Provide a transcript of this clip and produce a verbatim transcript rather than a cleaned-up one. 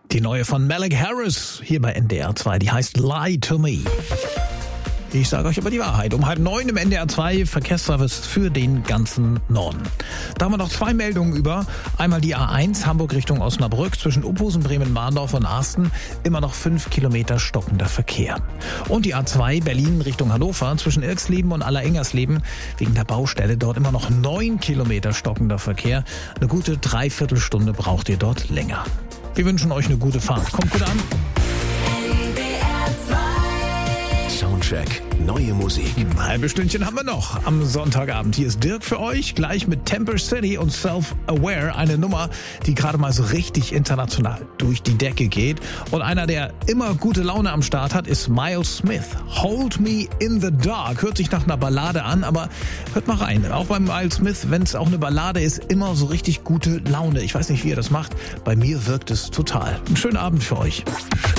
Die neue von Malik Harris hier bei N D R zwei, die heißt Lie to Me. Ich sage euch aber die Wahrheit. Um halb neun im N D R zwei Verkehrsservice für den ganzen Norden. Da haben wir noch zwei Meldungen über. Einmal die A eins Hamburg Richtung Osnabrück zwischen Uphusen, Bremen, Mahndorf und Arsten. Immer noch fünf Kilometer stockender Verkehr. Und die A zwei Berlin Richtung Hannover zwischen Irksleben und Allerengersleben. Wegen der Baustelle dort immer noch neun Kilometer stockender Verkehr. Eine gute Dreiviertelstunde braucht ihr dort länger. Wir wünschen euch eine gute Fahrt. Kommt gut an. Soundcheck, neue Musik. Ein halbes Stündchen haben wir noch am Sonntagabend. Hier ist Dirk für euch, gleich mit Temper City und Self-Aware. Eine Nummer, die gerade mal so richtig international durch die Decke geht. Und einer, der immer gute Laune am Start hat, ist Miles Smith. Hold Me in the Dark. Hört sich nach einer Ballade an, aber hört mal rein. Auch bei Miles Smith, wenn es auch eine Ballade ist, immer so richtig gute Laune. Ich weiß nicht, wie ihr das macht. Bei mir wirkt es total. Einen schönen Abend für euch.